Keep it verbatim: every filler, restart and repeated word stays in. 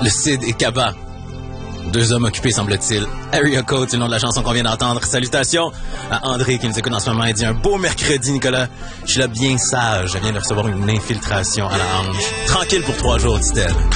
Le Cid et Kaba. Deux hommes occupés, semble-t-il. Area Code, c'est le nom de la chanson qu'on vient d'entendre. Salutations à André qui nous écoute en ce moment. Il dit un beau mercredi, Nicolas. Je suis là bien sage. Je viens de recevoir une infiltration à la hanche. Tranquille pour trois jours, dit-elle.